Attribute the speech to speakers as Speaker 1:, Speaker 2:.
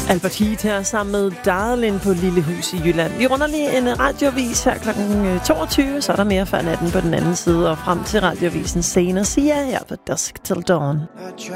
Speaker 1: Albert Heat her sammen med Darlin på Lille Hus i Jylland. Vi runder lige en radiovis her kl. 22, så er der mere før natten på den anden side, og frem til radioavisen senere siger jeg på Dusk Till Dawn.